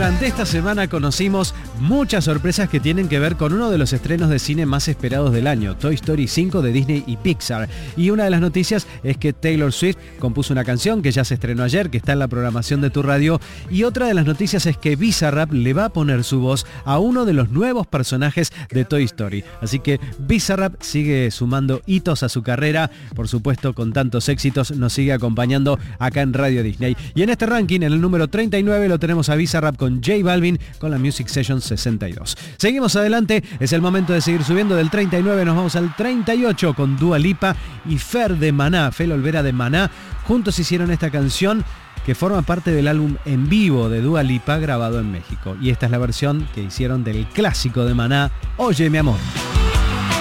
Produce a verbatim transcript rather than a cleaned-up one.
Durante esta semana conocimos muchas sorpresas que tienen que ver con uno de los estrenos de cine más esperados del año, Toy Story cinco de Disney y Pixar. Y una de las noticias es que Taylor Swift compuso una canción que ya se estrenó ayer, que está en la programación de tu radio. Y otra de las noticias es que Bizarrap le va a poner su voz a uno de los nuevos personajes de Toy Story. Así que Bizarrap sigue sumando hitos a su carrera. Por supuesto, con tantos éxitos, nos sigue acompañando acá en Radio Disney. Y en este ranking, en el número treinta y nueve, lo tenemos a Bizarrap con J Balvin con la Music Session sesenta y dos. Seguimos adelante, es el momento de seguir subiendo. Del treinta y nueve nos vamos al treinta y ocho con Dua Lipa y Fer de Maná, Fel Olvera de Maná. Juntos hicieron esta canción que forma parte del álbum en vivo de Dua Lipa grabado en México. Y esta es la versión que hicieron del clásico de Maná, Oye mi amor.